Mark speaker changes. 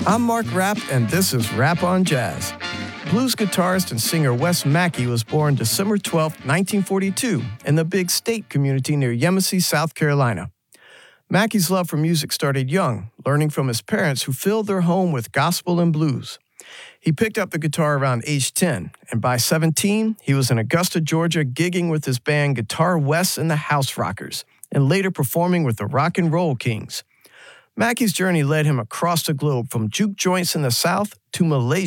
Speaker 1: I'm Mark Rapp, and this is Rap on Jazz. Blues guitarist and singer Wes Mackey was born December 12, 1942, in the Big State community near Yemassee, South Carolina. Mackey's love for music started young, learning from his parents who filled their home with gospel and blues. He picked up the guitar around age 10, and by 17, he was in Augusta, Georgia, gigging with his band Guitar West and the House Rockers, and later performing with the Rock and Roll Kings. Mackey's journey led him across the globe from juke joints in the South to Malaysia.